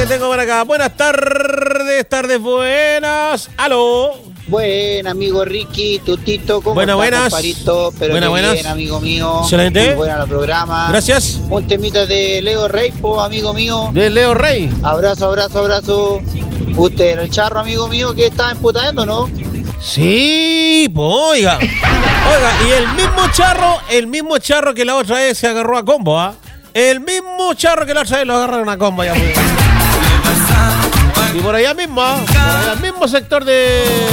¿Qué tengo por acá? Buenas tardes, buenas. Aló. Buen amigo Ricky, Tutito, ¿cómo Buenas, estás, buenas. comparito? Pero Buenas. bien, amigo mío. Excelente. Muy buena el programa. Gracias. Un temita de Leo Rey, amigo mío. De Leo Rey. Abrazo. Usted era el charro, amigo mío, que estaba emputando, ¿no? Sí, pues oiga, y el mismo charro que la otra vez se agarró a combo, ¿ah? El mismo charro que la otra vez lo agarraron a combo ya. Y por allá mismo, por allá mismo sector de